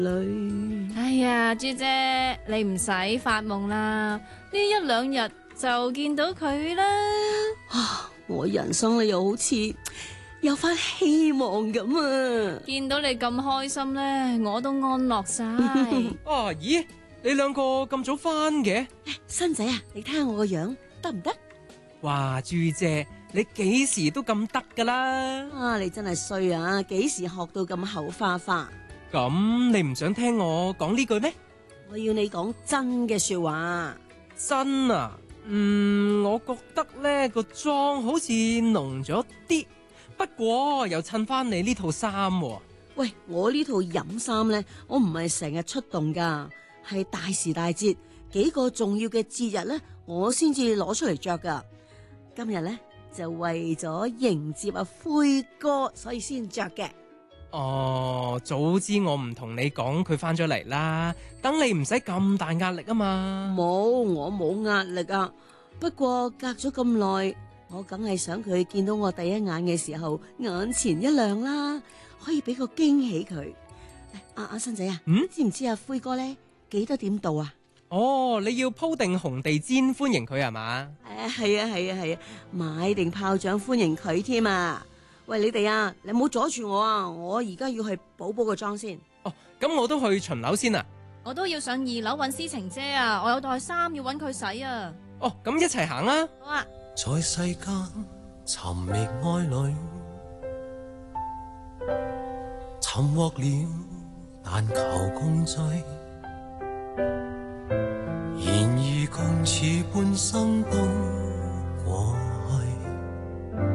哎呀，豬姐，你唔使發夢啦，呢一兩日就見到佢啦。 我人生咧又好似有翻希望咁啊！ 見到你咁開心咧，我都安樂晒。 咦，你兩個咁早翻嘅？ 新仔啊，你睇下我個樣得唔得？ 哇，豬姐，你幾時都咁得噶啦？ 你真係衰啊！幾時學到咁口花花？ 咁你唔想聽我講呢句咩？ 我要你講真嘅說話。 真啊？我覺得呢個妝好似濃咗啲，不過又襯翻你呢套衫喎。 喂，我呢套飲衫呢，我唔係成日出動噶，係大時大節幾個重要嘅節日呢，我先至攞出嚟着噶。今日呢，就為咗迎接阿灰哥，所以先着嘅。 早知我唔同你講佢翻咗嚟啦，等你唔使咁大壓力啊嘛。 冇，我冇壓力啊。不過隔咗咁耐，我梗係想佢見到我第一眼嘅時候，眼前一亮啦，可以俾個驚喜佢。阿新仔啊，知唔知阿灰哥咧幾多點到啊？ 你要鋪定紅地氈歡迎佢係嘛？ 係啊，買定炮仗歡迎佢添啊！喂，你哋啊，你唔好阻住我啊！我而家要去補個妝先。 咁我都去巡樓先啊！ 我都要上2樓揾思晴姐啊！我有袋衫要揾佢洗啊！ 咁一齊行啦！ 好啊！ 在世間尋覓愛侶，尋獲了但求共聚，然而共處半生冬。